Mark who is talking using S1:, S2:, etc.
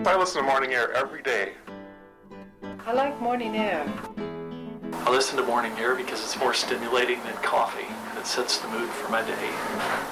S1: I listen to Morning Air every day.
S2: I like morning air.
S3: I listen to Morning Air because it's more stimulating than coffee. It sets the mood for my day.